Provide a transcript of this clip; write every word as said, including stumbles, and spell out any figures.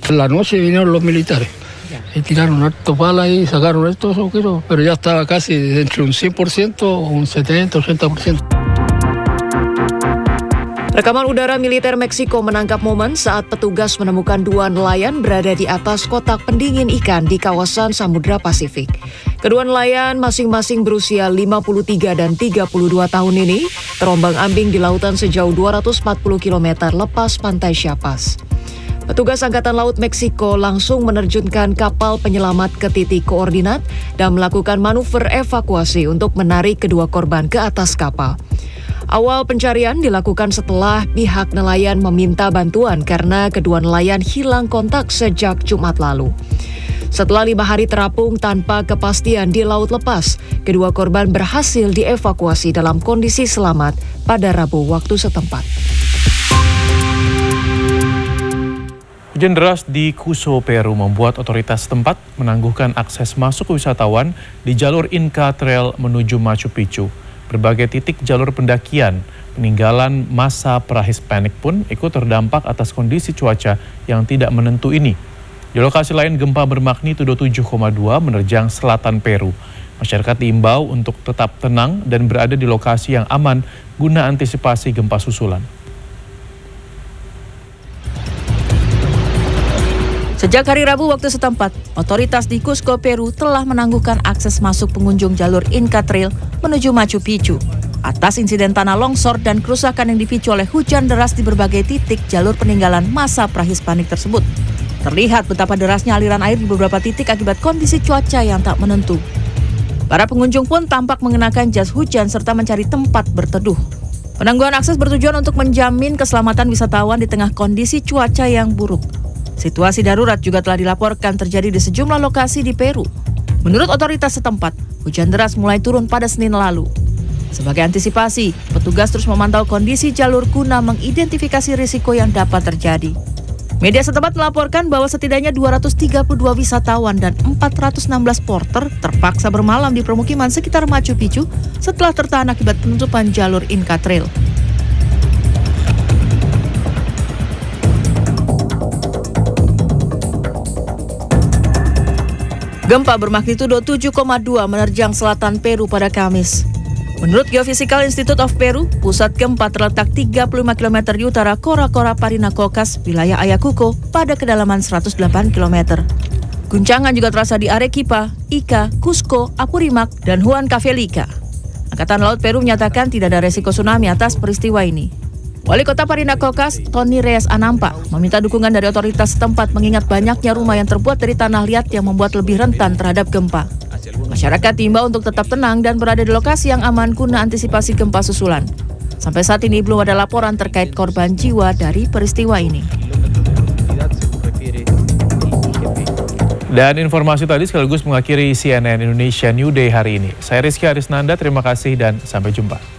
La noche vinieron los militares y tiraron harto bala y sacaron esto, eso, quiero, pero ya estaba casi entre un cien por ciento o un setenta, ochenta por ciento. Rekaman udara militer Meksiko menangkap momen saat petugas menemukan dua nelayan berada di atas kotak pendingin ikan di kawasan Samudra Pasifik. Kedua nelayan masing-masing berusia lima puluh tiga dan tiga puluh dua tahun ini terombang-ambing di lautan sejauh dua ratus empat puluh kilometer lepas pantai Chiapas. Petugas Angkatan Laut Meksiko langsung menerjunkan kapal penyelamat ke titik koordinat dan melakukan manuver evakuasi untuk menarik kedua korban ke atas kapal. Awal pencarian dilakukan setelah pihak nelayan meminta bantuan karena kedua nelayan hilang kontak sejak Jumat lalu. Setelah lima hari terapung tanpa kepastian di laut lepas, kedua korban berhasil dievakuasi dalam kondisi selamat pada Rabu waktu setempat. Hujan deras di Cusco, Peru membuat otoritas setempat menangguhkan akses masuk wisatawan di jalur Inca Trail menuju Machu Picchu. Berbagai titik jalur pendakian peninggalan masa prahispanik pun ikut terdampak atas kondisi cuaca yang tidak menentu ini. Di lokasi lain gempa bermagnitudo tujuh koma dua menerjang selatan Peru. Masyarakat diimbau untuk tetap tenang dan berada di lokasi yang aman guna antisipasi gempa susulan. Sejak hari Rabu waktu setempat, otoritas di Cusco, Peru telah menangguhkan akses masuk pengunjung jalur Inca Trail menuju Machu Picchu atas insiden tanah longsor dan kerusakan yang dipicu oleh hujan deras di berbagai titik jalur peninggalan masa prahispanik tersebut. Terlihat betapa derasnya aliran air di beberapa titik akibat kondisi cuaca yang tak menentu. Para pengunjung pun tampak mengenakan jas hujan serta mencari tempat berteduh. Penangguhan akses bertujuan untuk menjamin keselamatan wisatawan di tengah kondisi cuaca yang buruk. Situasi darurat juga telah dilaporkan terjadi di sejumlah lokasi di Peru. Menurut otoritas setempat, hujan deras mulai turun pada Senin lalu. Sebagai antisipasi, petugas terus memantau kondisi jalur guna mengidentifikasi risiko yang dapat terjadi. Media setempat melaporkan bahwa setidaknya dua ratus tiga puluh dua wisatawan dan empat ratus enam belas porter terpaksa bermalam di permukiman sekitar Machu Picchu setelah tertahan akibat penutupan jalur Inca Trail. Gempa bermagnitudo tujuh koma dua menerjang selatan Peru pada Kamis. Menurut Geophysical Institute of Peru, pusat gempa terletak tiga puluh lima kilometer di utara Cora Cora Parinacocas, wilayah Ayacucho, pada kedalaman seratus delapan kilometer. Guncangan juga terasa di Arequipa, Ica, Cusco, Apurimac, dan Huancavelica. Angkatan Laut Peru menyatakan tidak ada resiko tsunami atas peristiwa ini. Wali Kota Parinacocas, Tony Reyes Anampa, meminta dukungan dari otoritas setempat mengingat banyaknya rumah yang terbuat dari tanah liat yang membuat lebih rentan terhadap gempa. Masyarakat diimbau untuk tetap tenang dan berada di lokasi yang aman guna antisipasi gempa susulan. Sampai saat ini belum ada laporan terkait korban jiwa dari peristiwa ini. Dan informasi tadi sekaligus mengakhiri C N N Indonesia New Day hari ini. Saya Rizky Arisnanda, terima kasih dan sampai jumpa.